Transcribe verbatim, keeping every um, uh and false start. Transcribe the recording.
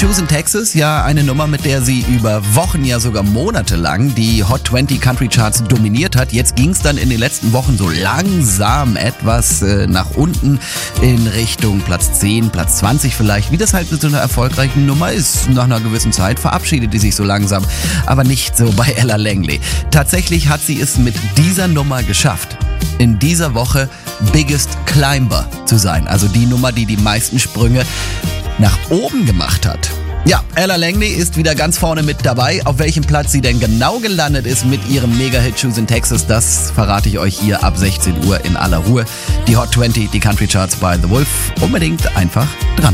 Choosing Texas, ja eine Nummer, mit der sie über Wochen, ja sogar Monate lang die Hot zwanzig Country Charts dominiert hat. Jetzt ging es dann in den letzten Wochen so langsam etwas äh, nach unten in Richtung Platz zehn, Platz zwanzig vielleicht, wie das halt mit so einer erfolgreichen Nummer ist. Nach einer gewissen Zeit verabschiedet die sich so langsam, aber nicht so bei Ella Langley. Tatsächlich hat sie es mit dieser Nummer geschafft, in dieser Woche Biggest Climber zu sein. Also die Nummer, die die meisten Sprünge nach oben gemacht hat. Ja, Ella Langley ist wieder ganz vorne mit dabei. Auf welchem Platz sie denn genau gelandet ist mit ihrem Mega-Hit Choosing Texas, das verrate ich euch hier ab sechzehn Uhr in aller Ruhe. Die Hot zwanzig, die Country Charts bei The Wolf. Unbedingt einfach dran.